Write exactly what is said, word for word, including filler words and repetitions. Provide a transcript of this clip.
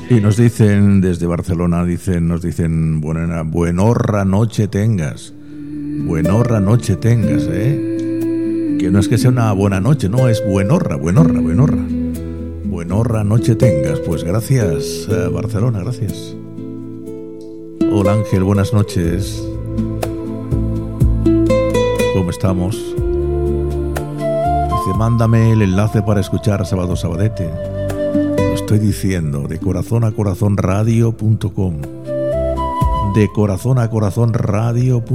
Y nos dicen desde Barcelona, dicen, nos dicen, buena, buenorra noche tengas. Buenorra noche tengas, ¿eh? Que no es que sea una buena noche, no, es buenorra, buenorra, buenorra. Buenorra noche tengas. Pues gracias, eh, Barcelona, gracias. Hola Ángel, buenas noches. ¿Cómo estamos? Dice, mándame el enlace para escuchar Sábado Sabadete. Lo estoy diciendo, de corazón a corazón radio punto com. De corazón a corazón radio punto com.